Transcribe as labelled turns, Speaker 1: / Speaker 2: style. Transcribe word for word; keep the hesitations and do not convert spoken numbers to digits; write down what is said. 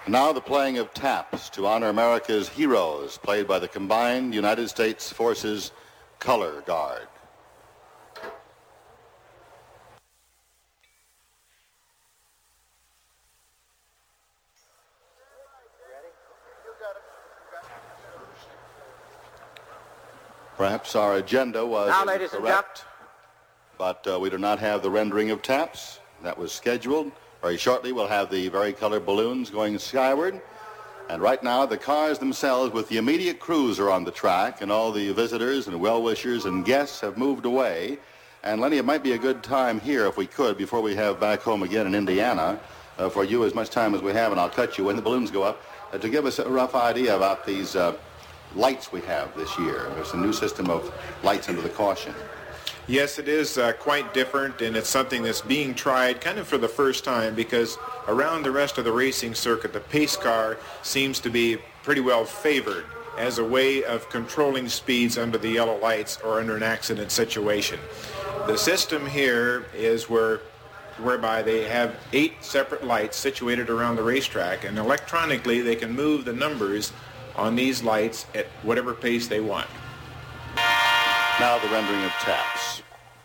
Speaker 1: Now the playing of taps to honor America's heroes, played by the combined United States Forces Color Guard. Perhaps our agenda was
Speaker 2: now, ladies and gentlemen,
Speaker 1: but uh, we do not have the rendering of taps. That was scheduled. Very shortly we'll have the varicolored balloons going skyward. And right now the cars themselves with the immediate crews are on the track, and all the visitors and well-wishers and guests have moved away. And Lenny, it might be a good time here, if we could, before we have back home again in Indiana, uh, for you as much time as we have, and I'll cut you when the balloons go up, uh, to give us a rough idea about these uh, lights we have this year. There's a new system of lights under the caution.
Speaker 3: Yes, it is uh, quite different, and it's something that's being tried kind of for the first time, because around the rest of the racing circuit, the pace car seems to be pretty well favored as a way of controlling speeds under the yellow lights or under an accident situation. The system here is where whereby they have eight separate lights situated around the racetrack, and electronically they can move the numbers on these lights at whatever pace they want.
Speaker 1: Now the rendering of taps.